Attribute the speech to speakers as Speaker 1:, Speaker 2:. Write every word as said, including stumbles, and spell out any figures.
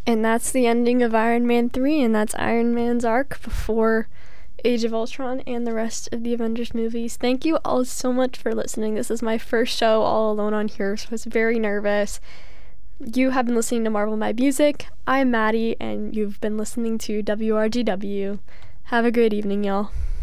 Speaker 1: And that's the ending of Iron Man three, and that's Iron Man's arc before Age of Ultron and the rest of the Avengers movies. Thank you all so much for listening. This is my first show all alone on here, so I was very nervous. You have been listening to Marvel My Music. I'm Maddie, and you've been listening to W R G W. Have a great evening, y'all.